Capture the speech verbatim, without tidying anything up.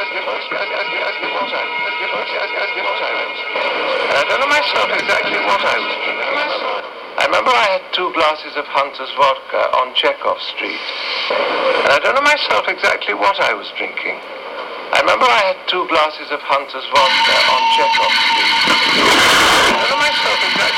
I don't know myself exactly what I was drinking. I remember I had two glasses of Hunter's vodka on Chekhov Street. And I don't know myself exactly what I was drinking. I remember I had two glasses of Hunter's vodka on Chekhov Street. I don't know myself exactly